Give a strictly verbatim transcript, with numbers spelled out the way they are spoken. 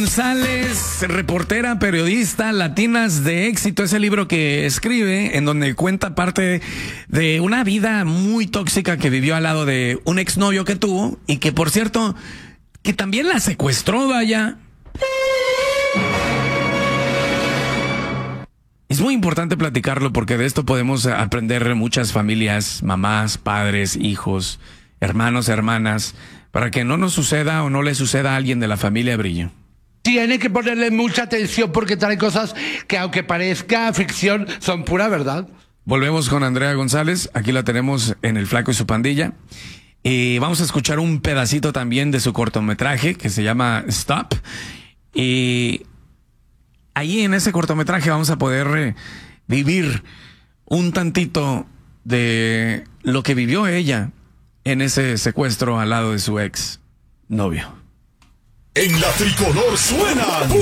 González, reportera, periodista, Latinas de Éxito, es el libro que escribe en donde cuenta parte de una vida muy tóxica que vivió al lado de un exnovio que tuvo y que, por cierto, que también la secuestró, vaya. Es muy importante platicarlo porque de esto podemos aprender muchas familias, mamás, padres, hijos, hermanos, hermanas, para que no nos suceda o no le suceda a alguien de la familia Brillo. Tiene que ponerle mucha atención porque trae cosas que, aunque parezca ficción, son pura verdad. Volvemos con Andrea González, aquí la tenemos en El Flaco y su Pandilla. Y vamos a escuchar un pedacito también de su cortometraje que se llama Stop. Y ahí en ese cortometraje vamos a poder eh, vivir un tantito de lo que vivió ella en ese secuestro al lado de su ex novio. En la tricolor suena